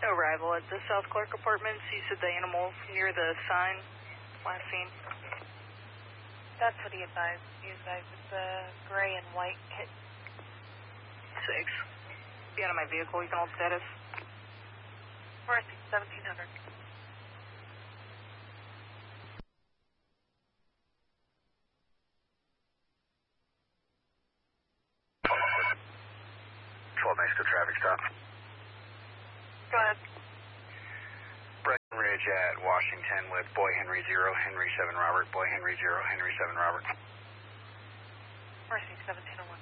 arrival at the South Clark Apartments. You said the animals near the sign last seen. That's what he advised. He advised it's a gray and white kitten. 6. Be out of my vehicle. You can hold status. Mercy, 1700. Next to traffic stop. Go ahead. Breckenridge at Washington with Boy Henry 0, Henry 7 Robert. Boy Henry 0, Henry 7 Robert. Mercy, 1701.